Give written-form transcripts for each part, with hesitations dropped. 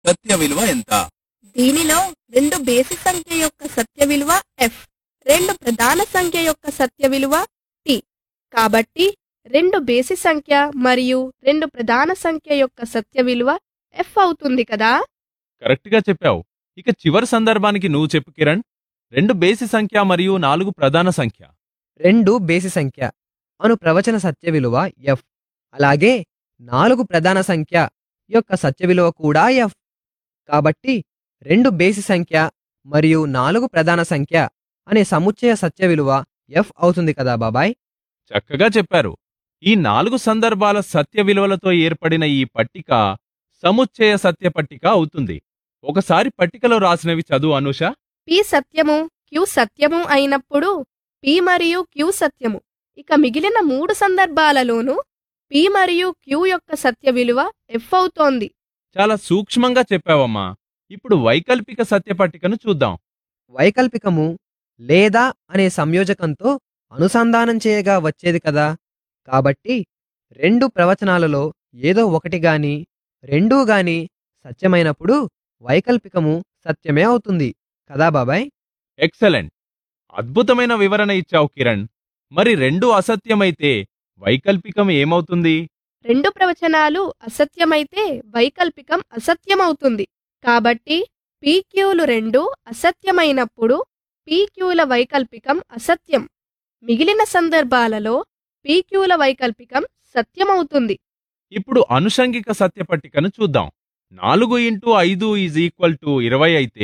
సత్య విలువ ఎంత? దీనిలో రెండు బేసి సంఖ్య యొక్క సత్య విలువ f, రెండు ప్రధాన సంఖ్య యొక్క సత్య విలువ t. కాబట్టి రెండు బేసి సంఖ్య మరియు రెండు ప్రధాన సంఖ్య యొక్క సత్య విలువ f అవుతుంది కదా. కరెక్ట్గా చెప్పావు. ఇక చివరి సందర్భానికి నువ్వు చెప్పు కిరణ్. రెండు బేసి సంఖ్య మరియు 4 ప్రధాన సంఖ్య. రెండు బేసి సంఖ్య అను ప్రవచన సత్య విలువ f, అలాగే 4 ప్రధాన సంఖ్య యొక్క సత్య విలువ కూడా f. కాబట్టి రెండు బేసి సంఖ్య మరియు 4 ప్రధాన సంఖ్య అనే సముచ్చయ సత్య విలువ f అవుతుంది కదా బాబాయ్. చక్కగా చెప్పారు. ఈ 4 సందర్భాల సత్య విలువలతో ఏర్పడిన ఈ పట్టిక సముచ్చయ సత్య పట్టిక అవుతుంది. ఒకసారి పట్టికలో రాసినవి చదువు అనూష. p సత్యము, q సత్యము అయినప్పుడు p మరియు q సత్యము. ఇక మిగిలిన 3 సందర్భాలలోనూ p మరియు q యొక్క సత్య విలువ f అవుతోంది. చాలా సూక్ష్మంగా చెప్పావమ్మా. ఇప్పుడు వైకల్పిక సత్య పట్టికను చూద్దాం. వైకల్పికము లేదా అనే సంయోజకంతో అనుసంధానం చేయగా వచ్చేది కదా. కాబట్టి రెండు ప్రవచనాలలో ఏదో ఒకటి గాని రెండూ గాని సత్యమైనప్పుడు వైకల్పికము సత్యమే అవుతుంది కదా బాబాయ్. ఎక్సలెంట్. అద్భుతమైన వివరణ ఇచ్చావు కిరణ్. మరి రెండు అసత్యమైతే వైకల్పికం ఏమవుతుంది? రెండు ప్రవచనాలు అసత్యమైతే వైకల్పికం అసత్యమవుతుంది. కాబట్టి pqలు రెండు అసత్యమైనప్పుడు pqల వైకల్పికం అసత్యం. మిగిలిన సందర్భాలలో pqల వైకల్పికం సత్యమవుతుంది. ఇప్పుడు అనుషంగిక సత్య పట్టికను చూద్దాం. 4 × 5 = 20 అయితే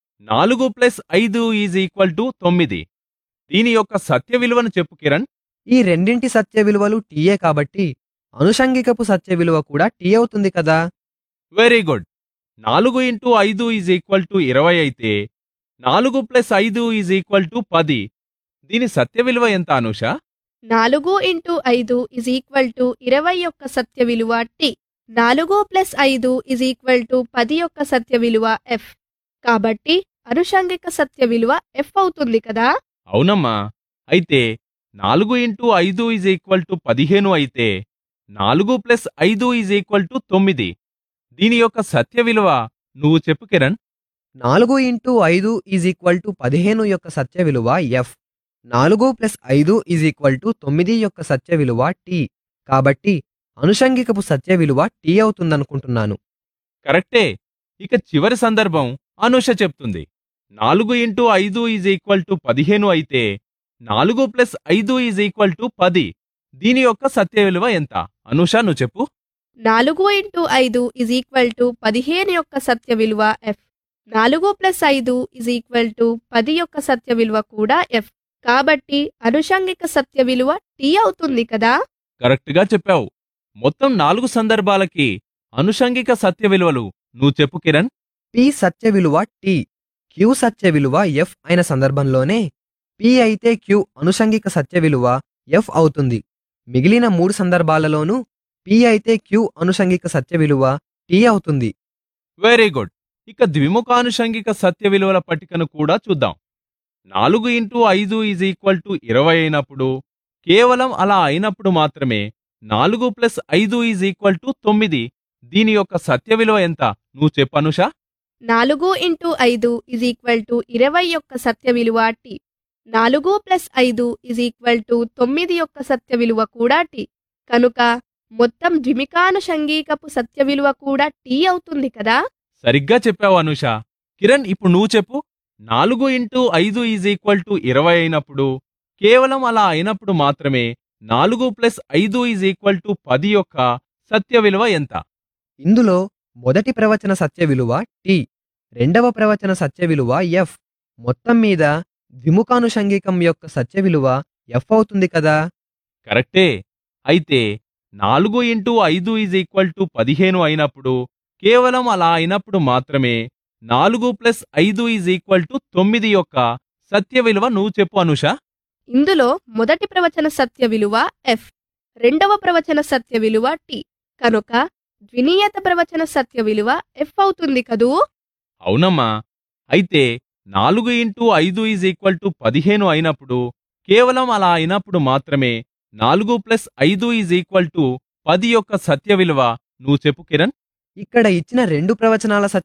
4 + 5 = 9. దీని యొక్క సత్య విలువను చెప్పు కిరణ్. ఈ రెండింటి సత్య విలువలు టీయే కాబట్టి అనుషంగికపు సత్య విలువ కూడా టీ అవుతుంది కదా. Very good. 4 × 5 = 20 అయితే 4 + 5 = 10. దీని సత్య విలువ ఎంత అనూష? 4 × 5 = 20 యొక్క సత్య విలువ t. 4 + 5 = 10 యొక్క సత్య విలువ f. కాబట్టి అనుషంగిక సత్య విలువ f అవుతుంది కదా. అవునమ్మా. అయితే 4 × 5 = 15 అయితే 4 + 5 = 9. దీని యొక్క సత్య విలువ నువ్వు చెప్పు కిరణ్. 4 × 5 = 15 యొక్క సత్య విలువ f. 4 + 5 = 9 యొక్క సత్య విలువ t. కాబట్టి అనుషంగికపు సత్య విలువ టీ అవుతుందనుకుంటున్నాను. కరెక్టే. ఇక చివరి సందర్భం అనూష చెప్తుంది. 4 × 5 = 15 అయితే 4 + 5 = 10. దీని యొక్క సత్య విలువ ఎంత? అనూష నువ్వు చెప్పు. 4 × 5 = 15 యొక్క సత్య విలువ f. 4 + 5 = 10 యొక్క సత్య విలువ కూడా f. కాబట్టి అనుషంగిక సత్య విలువ t అవుతుంది కదా. కరెక్ట్గా చెప్పావు. మొత్తం 4 సందర్భాలకి అనుషంగిక సత్య విలువలు నువ్వు చెప్పు కిరణ్. p సత్య విలువ t, q సత్య విలువ f అయిన సందర్భంలోనే p అయితే q అనుషంగిక సత్య విలువ f అవుతుంది. మిగిలిన 3 సందర్భాలలోనూ p అయితే q అనుషంగిక సత్య విలువ t అవుతుంది. Very good. ఇక ద్విముఖానుషంగిక సత్య విలువల పట్టికను కూడా చూద్దాం. 4 × 5 = 20 అయినప్పుడు, కేవలం అలా అయినప్పుడు మాత్రమే 4 + 5 = 9. దీని యొక్క సత్య విలువ ఎంత? నువ్వు చెప్పనుషా. 4 × 5 = 20 యొక్క సత్య విలువ t. 4 + 5 = 9 యొక్క సత్య విలువ కూడా t. కనుక మొత్తం ద్విముఖానుషంగికపు సత్య విలువ కూడా t అవుతుంది కదా. సరిగ్గా చెప్పావు అనూష. కిరణ్ ఇప్పుడు నువ్వు చెప్పు. 4 × 5 = 20 అయినప్పుడు, కేవలం అలా అయినప్పుడు మాత్రమే 4 + 5 = 10 యొక్క సత్య విలువ ఎంత? ఇందులో మొదటి ప్రవచన సత్య విలువ t, రెండవ ప్రవచన సత్య విలువ f. మొత్తం మీద ద్విముఖానుషంగికం యొక్క సత్య విలువ f అవుతుంది కదా. కరెక్టే. అయితే 4 × 5 = 15 అయినప్పుడు, కేవలం అలా అయినప్పుడు మాత్రమే 4 + 5 = 9 యొక్క సత్య విలువ నువ్వు చెప్పు అనూష. ఇందులో మొదటి ప్రవచన సత్య విలువ f, రెండవ ప్రవచన సత్య విలువ t. కనుక ద్వినీయత ప్రవచన సత్య విలువ f అవుతుంది కదూ. అవునమ్మా. అయితే 4 × 5 = 15 అయినప్పుడు, కేవలం అలా అయినప్పుడు మాత్రమే 4 + 5 = 10 యొక్క సత్య విలువ నువ్వు చెప్పు కిరణ్. ఇక్కడ ఇచ్చిన రెండు ప్రవచనాల సత్య